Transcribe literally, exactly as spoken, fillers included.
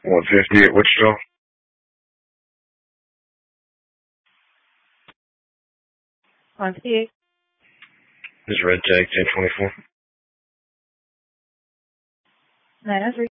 one fifty at Wichita. one fifty-eight. This is Red Tag ten twenty-four. nine oh three.